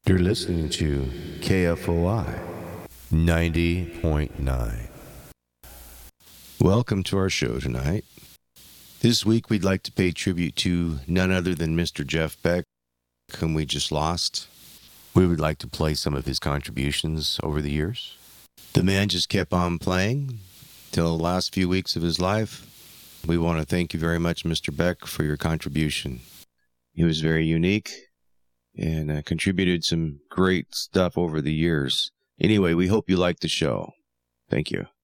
You're listening to KFOI 90.9. Welcome to our show tonight. This week we'd like to pay tribute to none other than Mr. Jeff Beck, whom we just lost. We would like to play some of his contributions over the years. The man just kept on playing till the last few weeks of his life. We want to thank you very much, Mr. Beck, for your contribution. He was very unique and contributed some great stuff over the years. Anyway, we hope you like the show. Thank you.